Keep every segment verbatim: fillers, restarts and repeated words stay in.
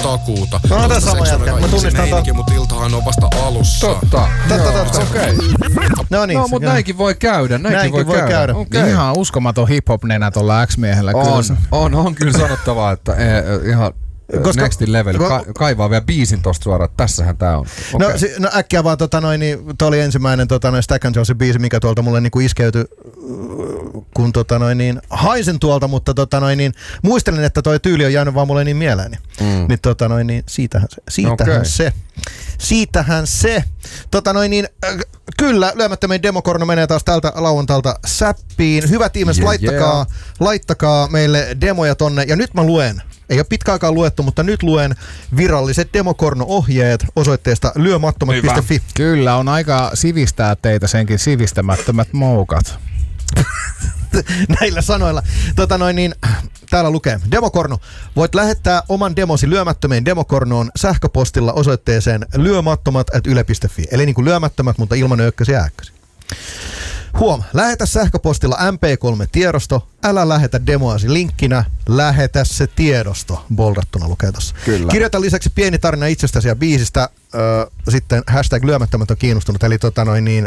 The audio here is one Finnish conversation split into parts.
takuuta. No on tässä sama jätkä. Mä tunnistan ton. Mut iltahan on vasta alussa. Totta. Totta, totta. Okei. No niin. No, mut näinkin voi käydä. Näinkin, näinkin voi, voi käydä. käydä. Okay. Ihan uskomaton hip-hop-nenä tuolla X-miehellä. On, kyllä. on, on kyllä sanottavaa, että e, ihan koska, next level. Ka, kaivaa vielä biisin tosta suoraan, että tässähän tää on. Okay. No, si, no äkkiä vaan, tota noin, niin, toi oli ensimmäinen tota noin Stack and Jonesin biisi, mikä tuolta mulle niinku iskeytyi, kun tota noin, niin, haisen tuolta, mutta tota noin, niin, muistelin, että toi tyyli on jäänyt vaan mulle niin mieleeni. Mm. Niin, tota noin, niin siitähän se. Siitähän okay. se. Siitähän se. Tota noin, niin, äh, kyllä, lyömättömien demokorno menee taas tältä lauantalta säppiin. Hyvät ihmiset, yeah, laittakaa, yeah. laittakaa meille demoja tonne. Ja nyt mä luen. Ei ole pitkä aikaa luettu, mutta nyt luen viralliset demokorno-ohjeet osoitteesta lyömattomat piste fi. Kyllä, on aika sivistää teitä senkin sivistämättömät moukat. Näillä sanoilla. Tota noin, niin, täällä lukee. Demokorno. Voit lähettää oman demosi lyömättömien demokornoon sähköpostilla osoitteeseen lyömattomat at yle piste fi. Eli niin kuin lyömättömät, mutta ilman ökkösiä ja äkkösiä. Huom, lähetä sähköpostilla M P kolme tiedosto, älä lähetä demoasi linkkinä, lähetä se tiedosto, boldattuna lukee tossa. Kyllä. Kirjoita lisäksi pieni tarina itsestäsi ja biisistä, ö, sitten hashtag lyömättömät on kiinnostunut, eli tota noin niin,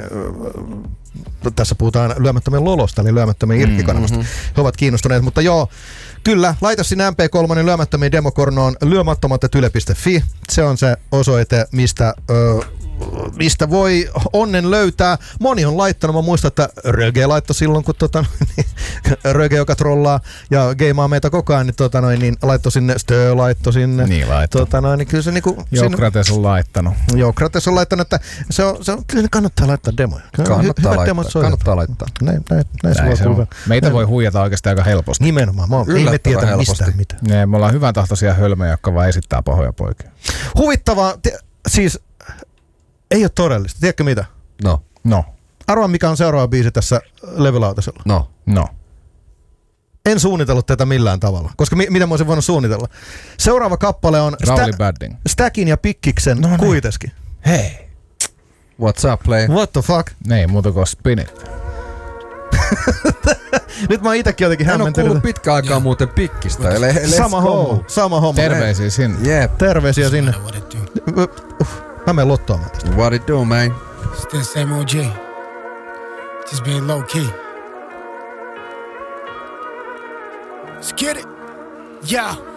ö, tässä puhutaan lyömättömien lolosta, eli lyömättömien irkkikanavasta. Mm-hmm. He ovat kiinnostuneet, mutta joo, kyllä, laita sinne M P kolme lyömättömien demokornoon lyömattomat at yle piste fi, se on se osoite, mistä... Ö, mistä voi onnen löytää. Moni on laittanut, mä muistan, että Röge laittoi silloin, kun tota, niin, Röge, joka trollaa ja geimaa meitä koko ajan, niin, tota, noin, niin laittoi sinne, Stö laittoi sinne. Niin laittoi. Tota, noin, niin kyllä se niinku... Jokrates on laittanut. Jokrates on laittanut, että se on, se on, kyllä ne kannattaa laittaa demoja. Kannattaa Hy- laittaa, kannattaa laittaa. Näin, näin, näin, näin se on. Hyvä. Meitä voi huijata oikeastaan aika helposti. Nimenomaan, mä ei me tietä mistään mitään. Ne, me ollaan hyvän tahtoisia hölmöjä, jotka vaan esittää pahoja poikia. Huvittavaa, te, siis... Ei ole todellista. Tiedätkö mitä? No. No. Arvaa, mikä on seuraava biisi tässä levylautasella. No. No. En suunnitellut tätä millään tavalla, koska mi- mitä mä olisin voinut suunnitella. Seuraava kappale on Sta- Stackin ja Pikkiksen no, Kuiteski. Hei. What's up, play? What the fuck? Ei muuta kuin spin it. Nyt mä itekin jotenkin hämmentynyt. En oo kuullut pitkä aikaa muuten Pikkistä. Ele, sama homma. Sama homma. Terveisiä sinne. Yep. Terveisiä sinne. Mä menen lottoamaan tästä. What it do, man? Still same O G. Just being low key. Let's get it. Yeah.